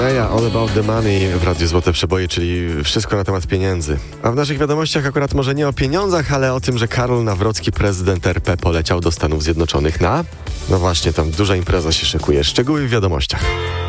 Eneya, All About the Money w Radiu Złote Przeboje, czyli wszystko na temat pieniędzy. A w naszych wiadomościach akurat może nie o pieniądzach, ale o tym, że Karol Nawrocki, prezydent RP, poleciał do Stanów Zjednoczonych na... No właśnie, tam duża impreza się szykuje. Szczegóły w wiadomościach.